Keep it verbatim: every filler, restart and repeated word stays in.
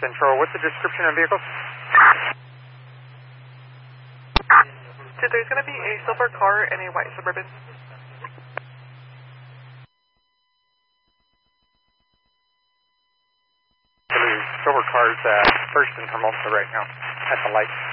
Central, what's the description of vehicles? So there's going to be a silver car and a white Suburban. Silver car's uh, first in Hermosa right now at the light.